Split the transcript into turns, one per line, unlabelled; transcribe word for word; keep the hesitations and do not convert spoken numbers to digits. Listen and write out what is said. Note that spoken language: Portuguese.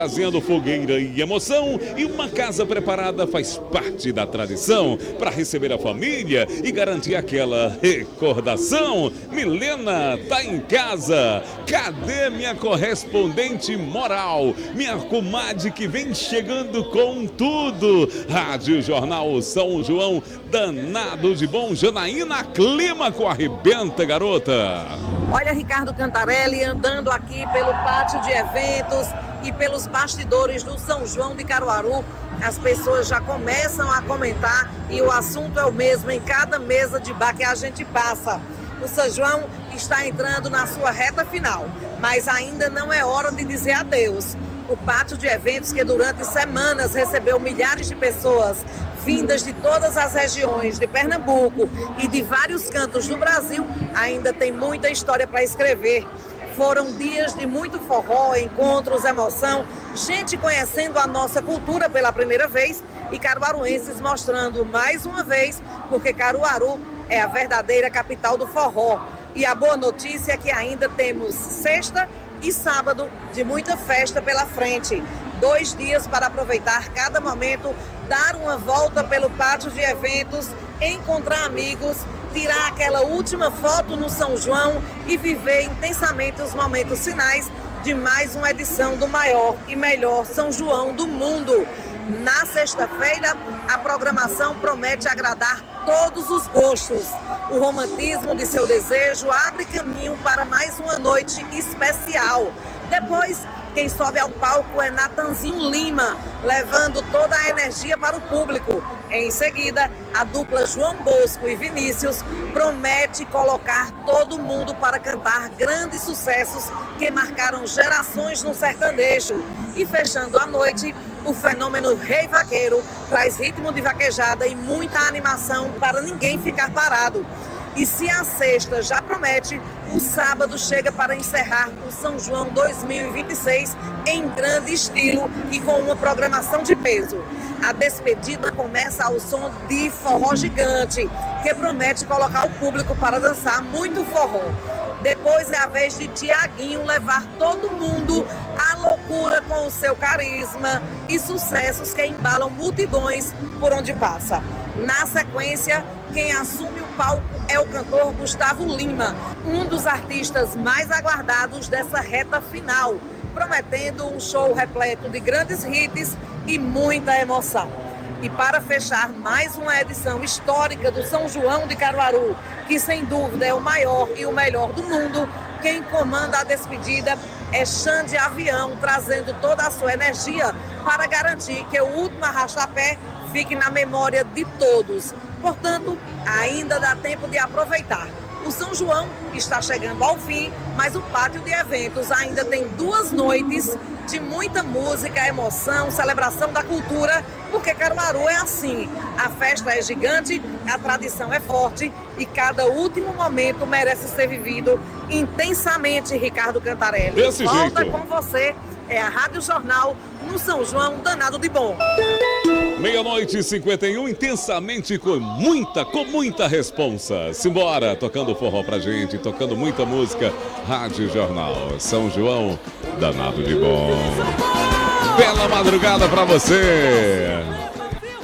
Trazendo fogueira e emoção, e uma casa preparada faz parte da tradição para receber a família e garantir aquela recordação. Milena tá em casa. Cadê minha correspondente moral? Minha comadre que vem chegando com tudo. Rádio Jornal São João, danado de bom. Janaína Clímaco, arrebenta, garota.
Olha, Ricardo Cantarelli andando aqui pelo pátio de eventos e pelos bastidores do São João de Caruaru. As pessoas já começam a comentar e o assunto é o mesmo em cada mesa de bar que a gente passa. O São João está entrando na sua reta final, mas ainda não é hora de dizer adeus. O pátio de eventos, que durante semanas recebeu milhares de pessoas vindas de todas as regiões de Pernambuco e de vários cantos do Brasil, ainda tem muita história para escrever. Foram dias de muito forró, encontros, emoção, gente conhecendo a nossa cultura pela primeira vez e caruaruenses mostrando mais uma vez porque Caruaru é a verdadeira capital do forró. E a boa notícia é que ainda temos sexta e sábado de muita festa pela frente. Dois dias para aproveitar cada momento, dar uma volta pelo pátio de eventos, encontrar amigos, tirar aquela última foto no São João e viver intensamente os momentos finais de mais uma edição do maior e melhor São João do mundo. Na sexta-feira, a programação promete agradar todos os gostos. O romantismo de seu desejo abre caminho para mais uma noite especial. Depois, quem sobe ao palco é Natanzinho Lima, levando toda a energia para o público. Em seguida, a dupla João Bosco e Vinícius promete colocar todo mundo para cantar grandes sucessos que marcaram gerações no sertanejo. E fechando a noite, o fenômeno Rei Vaqueiro traz ritmo de vaquejada e muita animação para ninguém ficar parado. E se a sexta já promete, o sábado chega para encerrar o São João dois mil e vinte e seis em grande estilo e com uma programação de peso. A despedida começa ao som de forró gigante, que promete colocar o público para dançar muito forró. Depois é a vez de Tiaguinho levar todo mundo à loucura com o seu carisma e sucessos que embalam multidões por onde passa. Na sequência, quem assume o palco é o cantor Gustavo Lima, um dos artistas mais aguardados dessa reta final, prometendo um show repleto de grandes hits e muita emoção. E para fechar mais uma edição histórica do São João de Caruaru, que sem dúvida é o maior e o melhor do mundo, quem comanda a despedida é Xande Avião, trazendo toda a sua energia para garantir que o último arrastapé fique na memória de todos. Portanto, ainda dá tempo de aproveitar. O São João está chegando ao fim, mas o pátio de eventos ainda tem duas noites de muita música, emoção, celebração da cultura, porque Caruaru é assim. A festa é gigante, a tradição é forte e cada último momento merece ser vivido intensamente, Ricardo Cantarelli.
Desse
Volta
jeito.
com você, é a Rádio Jornal no São João, danado de bom.
Meia-noite e cinquenta e um, intensamente com muita, com muita responsa. Simbora, tocando forró pra gente, tocando muita música. Rádio Jornal São João, danado de bom. Bela madrugada pra você.